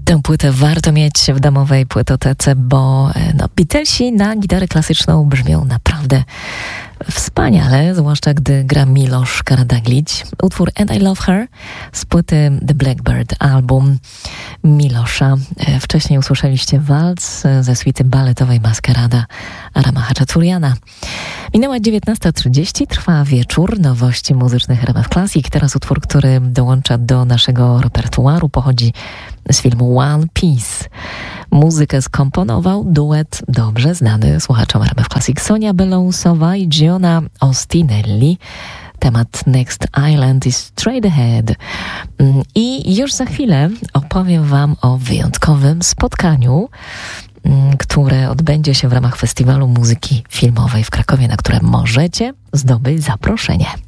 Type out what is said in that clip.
Tę płytę warto mieć w domowej płytotece, bo Beatlesi na gitarę klasyczną brzmią naprawdę wspaniale, zwłaszcza gdy gra Miloš Karađagić. Utwór And I Love Her z płyty The Blackbird, album Milosza. Wcześniej usłyszeliście walc ze suity baletowej Maskarada Arama Hachaturiana. Minęła 19:30, trwa wieczór nowości muzycznych RMF Classic. Teraz utwór, który dołącza do naszego repertuaru, pochodzi z filmu One Piece. Muzykę skomponował duet dobrze znany słuchaczom RMF Classic Sonia Belousowa i Giona Ostinelli. Temat Next Island is Straight Ahead. I już za chwilę opowiem wam o wyjątkowym spotkaniu, które odbędzie się w ramach Festiwalu Muzyki Filmowej w Krakowie, na które możecie zdobyć zaproszenie.